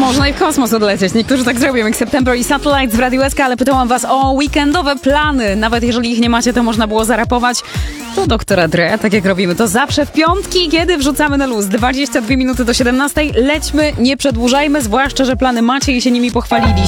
Można i w kosmos odlecieć. Niektórzy tak zrobią, jak September i Satellite z Radio SK, ale pytałam was o weekendowe plany. Nawet jeżeli ich nie macie, to można było zarapować do doktora Dre, tak jak robimy to zawsze w piątki, kiedy wrzucamy na luz. 22 minuty do 17. Lećmy, nie przedłużajmy, zwłaszcza, że plany macie i się nimi pochwaliliście.